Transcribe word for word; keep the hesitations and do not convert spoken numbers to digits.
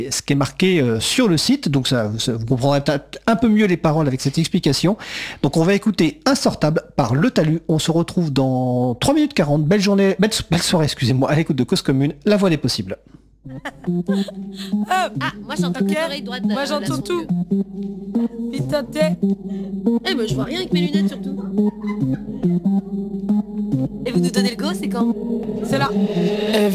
ce qui est marqué euh, sur le site, donc ça, ça- vous comprendrez peut-être un peu mieux les paroles avec cette explication. Donc on va écouter Insortable par Le Talus. On se retrouve dans trois minutes quarante. Belle journée, belle, belle soirée, excusez-moi, à l'écoute de Cause Commune, la voix des possibles. Ah, Ah, moi j'entends Ok. que l'oreille droite. Moi euh, j'entends la tout. sonde. Putain, t'es. Eh, mais je vois rien avec mes lunettes surtout. Et vous nous donnez le go, c'est quand? C'est là.